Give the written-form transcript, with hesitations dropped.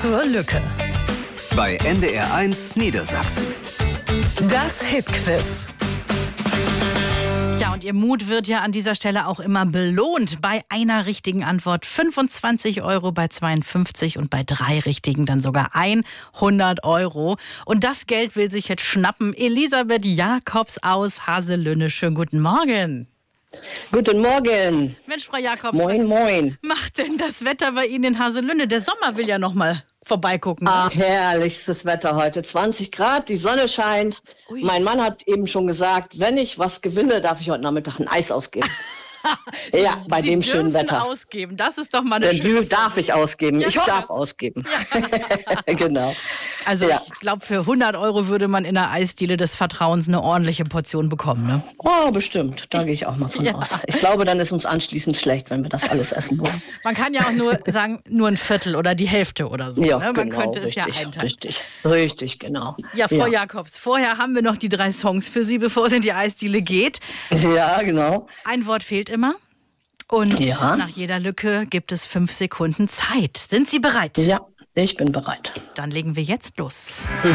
zur Lücke. Bei NDR1 Niedersachsen. Das Hitquiz. Ja, und Ihr Mut wird ja an dieser Stelle auch immer belohnt. Bei einer richtigen Antwort 25 Euro, bei 52 und bei 3 richtigen dann sogar 100 Euro. Und das Geld will sich jetzt schnappen Elisabeth Jakobs aus Haselünne. Schönen guten Morgen. Guten Morgen. Mensch, Frau Jakobs, Moin, moin. macht denn das Wetter bei Ihnen in Haselünne? Der Sommer will ja noch mal vorbeigucken. Ach, herrlichstes Wetter heute. 20 Grad, die Sonne scheint. Ui. Mein Mann hat eben schon gesagt, wenn ich was gewinne, darf ich heute Nachmittag ein Eis ausgeben. Ja, bei dem schönen Wetter. Ausgeben. Das ist doch mal eine schöne Darf ich ausgeben. Ja, ich klar. darf ausgeben. Genau. Also Ja. ich glaube, für 100 Euro würde man in der Eisdiele des Vertrauens eine ordentliche Portion bekommen, ne? Oh, bestimmt. Da gehe ich auch mal von aus. Ich glaube, dann ist uns anschließend schlecht, wenn wir das alles essen wollen. Man kann ja auch nur sagen, nur ein Viertel oder die Hälfte oder so. Ja, Ne? Man genau, könnte es ja richtig, einteilen. Richtig, genau. Ja, Frau Jakobs, vorher haben wir noch die 3 Songs für Sie, bevor es in die Eisdiele geht. Ja, genau. Ein Wort fehlt immer. Und Ja. nach jeder Lücke gibt es 5 Sekunden Zeit. Sind Sie bereit? Ja, ich bin bereit. Dann legen wir jetzt los.